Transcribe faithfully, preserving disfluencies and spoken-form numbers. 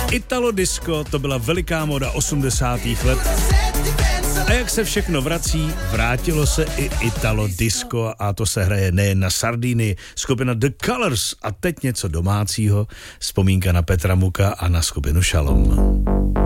Italo disco, to byla veliká moda osmdesátých let. A jak se všechno vrací, vrátilo se i Italo disco a to se hraje nejen na Sardinii, skupina The Colors a teď něco domácího, vzpomínka na Petra Muka a na skupinu Shalom.